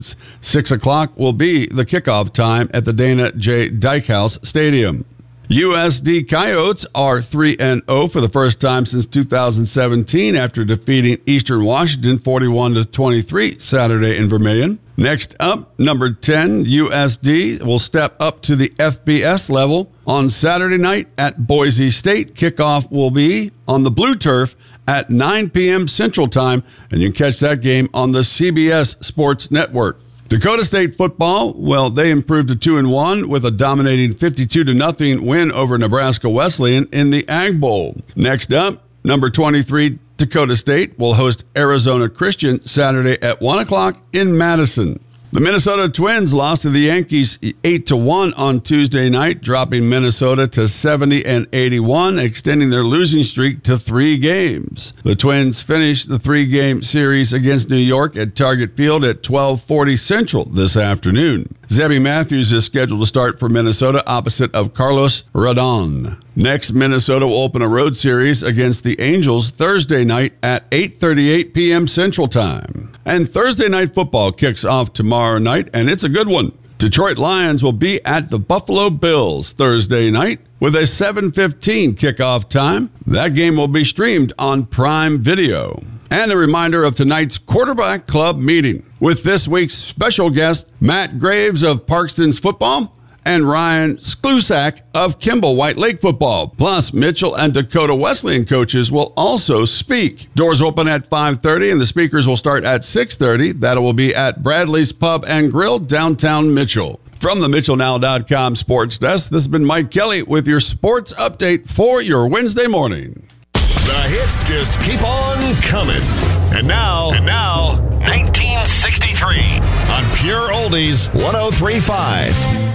6 o'clock will be the kickoff time at the Dana J. Dykhouse Stadium. USD Coyotes are 3-0 for the first time since 2017 after defeating Eastern Washington 41-23 Saturday in Vermillion. Next up, number 10, USD will step up to the FBS level on Saturday night at Boise State. Kickoff will be on the blue turf at 9 p.m. Central Time, and you can catch that game on the CBS Sports Network. Dakota State football, well, they improved to 2-1 with a dominating 52-0 win over Nebraska Wesleyan in the Ag Bowl. Next up, number 23, Dakota State will host Arizona Christian Saturday at 1 o'clock in Madison. The Minnesota Twins lost to the Yankees 8-1 on Tuesday night, dropping Minnesota to 70-81, extending their losing streak to 3 games. The Twins finished the 3-game series against New York at Target Field at 12:40 Central this afternoon. Zebby Matthews is scheduled to start for Minnesota opposite of Carlos Rodon. Next, Minnesota will open a road series against the Angels Thursday night at 8:38 p.m. Central Time. And Thursday night football kicks off tomorrow night, and it's a good one. Detroit Lions will be at the Buffalo Bills Thursday night with a 7:15 kickoff time. That game will be streamed on Prime Video. And a reminder of tonight's Quarterback Club meeting with this week's special guest, Matt Graves of Parkston's Football and Ryan Sklusak of Kimball White Lake Football. Plus, Mitchell and Dakota Wesleyan coaches will also speak. Doors open at 5:30 and the speakers will start at 6:30. That will be at Bradley's Pub and Grill, downtown Mitchell. From the MitchellNow.com Sports Desk, this has been Mike Kelly with your sports update for your Wednesday morning. The hits just keep on coming. And now, 1963 on Pure Oldies 103.5.